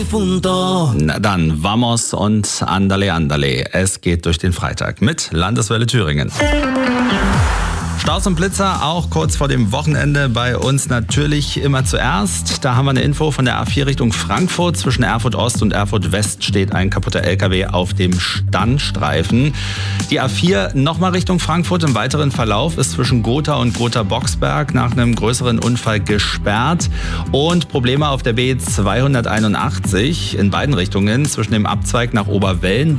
Na dann, vamos und andale, andale. Es geht durch den Freitag mit Landeswelle Thüringen. Staus und Blitzer auch kurz vor dem Wochenende bei uns natürlich immer zuerst. Da haben wir eine Info von der A4 Richtung Frankfurt. Zwischen Erfurt Ost und Erfurt West steht ein kaputter LKW auf dem Standstreifen. Die A4 nochmal Richtung Frankfurt. Im weiteren Verlauf ist zwischen Gotha und Gotha-Boxberg nach einem größeren Unfall gesperrt. Und Probleme auf der B281 in beiden Richtungen zwischen dem Abzweig nach Oberwellenburg